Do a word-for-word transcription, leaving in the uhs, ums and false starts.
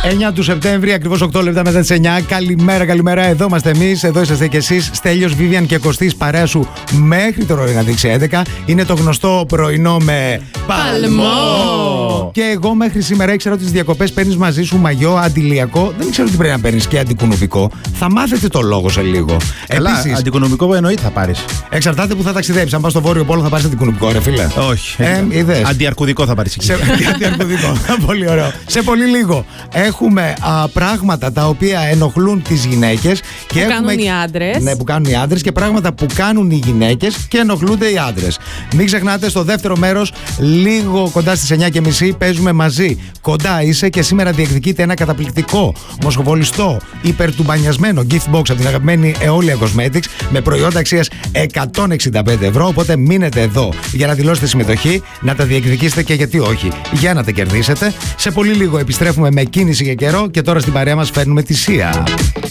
εννιά του Σεπτέμβρη, ακριβώς οκτώ λεπτά μετά τις εννιά. Καλημέρα, καλημέρα. Εδώ είμαστε εμείς, εδώ είσαστε κι εσείς. Στέλιος, Βίβιαν και Κωστής, παρέα σου μέχρι το ρολόι να δείξει έντεκα. Είναι το γνωστό πρωινό με παλμό. Και εγώ μέχρι σήμερα ήξερα ότι στις διακοπές παίρνεις μαζί σου μαγιό αντιλιακό. Δεν ξέρω τι πρέπει να παίρνεις και αντικουνουπικό. Θα μάθετε το λόγο σε λίγο. Καλά, επίσης, αντικουνουπικό εννοείται θα πάρεις. Εξαρτάται που θα ταξιδέψεις. Αν πας στο Βόρειο Πόλο θα πάρεις αντικουνουπικό, ρε φίλε. Όχι. Ε, αντιαρκουδικό θα πάρεις εκεί. Σε, αντιαρκουδικό. Πολύ ωραίο. Σε πολύ λίγο έχουμε α, πράγματα τα οποία ενοχλούν τις γυναίκες και που έχουμε, κάνουν οι άντρες. Ναι, που κάνουν οι άντρες και πράγματα που κάνουν οι γυναίκες και ενοχλούνται οι άντρες. Μην ξεχνάτε, στο δεύτερο μέρος, λίγο κοντά στις εννιά και μισή, παίζουμε μαζί. Κοντά είσαι και σήμερα διεκδικείται ένα καταπληκτικό, μοσχοβολιστό, υπερτουμπανιασμένο gift box από την αγαπημένη Eolia Cosmetics με προϊόντα αξίας εκατόν εξήντα πέντε ευρώ. Οπότε μείνετε εδώ για να δηλώσετε συμμετοχή, να τα διεκδικήσετε και γιατί όχι, για να τα κερδίσετε. Σε πολύ λίγο επιστρέφουμε με κίνηση και καιρό και τώρα στην παρέα μας φέρνουμε τη Σία.